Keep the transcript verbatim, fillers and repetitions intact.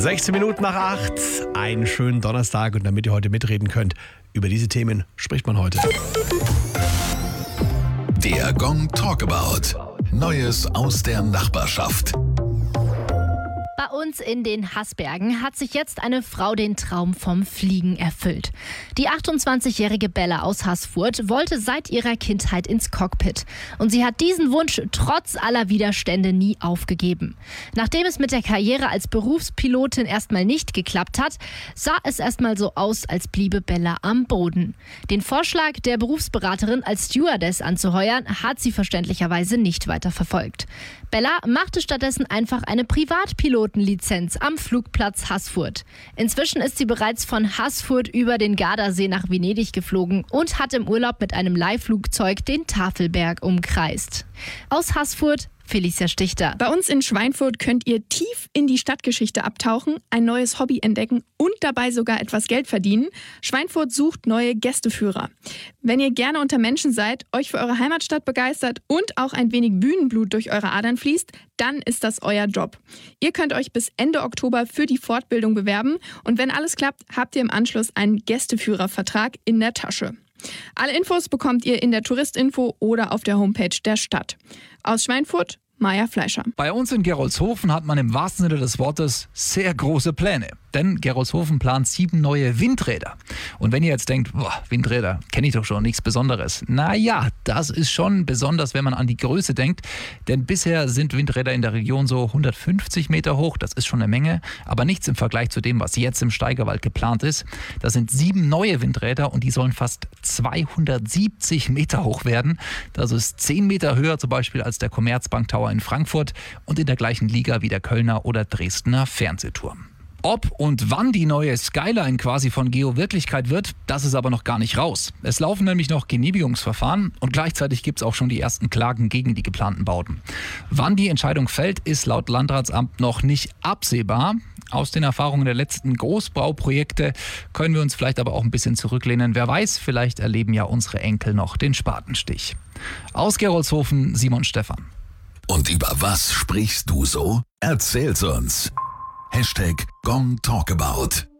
sechzehn Minuten nach acht, einen schönen Donnerstag, und damit ihr heute mitreden könnt, über diese Themen spricht man heute. Der Gong Talkabout. Neues aus der Nachbarschaft. Bei uns in den Haßbergen hat sich jetzt eine Frau den Traum vom Fliegen erfüllt. Die achtundzwanzigjährige Bella aus Haßfurt wollte seit ihrer Kindheit ins Cockpit. Und sie hat diesen Wunsch trotz aller Widerstände nie aufgegeben. Nachdem es mit der Karriere als Berufspilotin erstmal nicht geklappt hat, sah es erstmal so aus, als bliebe Bella am Boden. Den Vorschlag der Berufsberaterin als Stewardess anzuheuern, hat sie verständlicherweise nicht weiter verfolgt. Bella machte stattdessen einfach eine Privatpilotenlizenz am Flugplatz Haßfurt. Inzwischen ist sie bereits von Haßfurt über den Gardasee nach Venedig geflogen und hat im Urlaub mit einem Leihflugzeug den Tafelberg umkreist. Aus Haßfurt, Felicia Stichter. Bei uns in Schweinfurt könnt ihr tief in die Stadtgeschichte abtauchen, ein neues Hobby entdecken und dabei sogar etwas Geld verdienen. Schweinfurt sucht neue Gästeführer. Wenn ihr gerne unter Menschen seid, euch für eure Heimatstadt begeistert und auch ein wenig Bühnenblut durch eure Adern fließt, dann ist das euer Job. Ihr könnt euch bis Ende Oktober für die Fortbildung bewerben und wenn alles klappt, habt ihr im Anschluss einen Gästeführervertrag in der Tasche. Alle Infos bekommt ihr in der Touristinfo oder auf der Homepage der Stadt. Aus Schweinfurt, Maja Fleischer. Bei uns in Gerolzhofen hat man im wahrsten Sinne des Wortes sehr große Pläne. Denn Gerolzhofen plant sieben neue Windräder. Und wenn ihr jetzt denkt, boah, Windräder, kenne ich doch schon, nichts Besonderes. Naja, das ist schon besonders, wenn man an die Größe denkt. Denn bisher sind Windräder in der Region so hundertfünfzig Meter hoch. Das ist schon eine Menge, aber nichts im Vergleich zu dem, was jetzt im Steigerwald geplant ist. Das sind sieben neue Windräder und die sollen fast zweihundertsiebzig Meter hoch werden. Das ist zehn Meter höher zum Beispiel als der Commerzbank Tower in Frankfurt und in der gleichen Liga wie der Kölner oder Dresdner Fernsehturm. Ob und wann die neue Skyline quasi von Geo Wirklichkeit wird, das ist aber noch gar nicht raus. Es laufen nämlich noch Genehmigungsverfahren und gleichzeitig gibt es auch schon die ersten Klagen gegen die geplanten Bauten. Wann die Entscheidung fällt, ist laut Landratsamt noch nicht absehbar. Aus den Erfahrungen der letzten Großbauprojekte können wir uns vielleicht aber auch ein bisschen zurücklehnen. Wer weiß, vielleicht erleben ja unsere Enkel noch den Spatenstich. Aus Gerolzhofen, Simon Stephan. Und über was sprichst du so? Erzähl's uns. Hashtag Gong Talkabout.